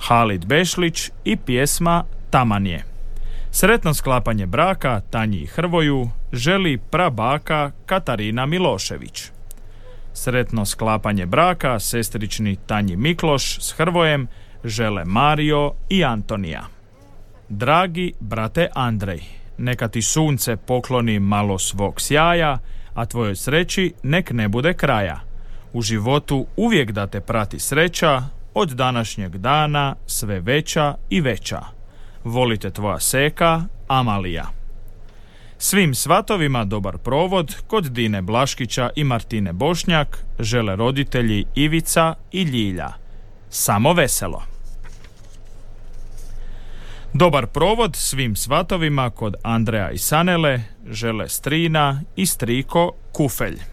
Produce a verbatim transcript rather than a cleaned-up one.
Halid Bešlić i pjesma Taman je. Sretno sklapanje braka Tanji i Hrvoju želi prabaka Katarina Milošević. Sretno sklapanje braka sestrični Tanji Mikloš s Hrvojem žele Mario i Antonija. Dragi brate Andrej, neka ti sunce pokloni malo svog sjaja, a tvojoj sreći nek ne bude kraja. U životu uvijek da te prati sreća, od današnjeg dana sve veća i veća. Volite tvoja seka, Amalija. Svim svatovima dobar provod kod Dine Blaškića i Martine Bošnjak žele roditelji Ivica i Ljilja. Samo veselo. Dobar provod svim svatovima kod Andreja i Sanele žele strina i striko Kufelj.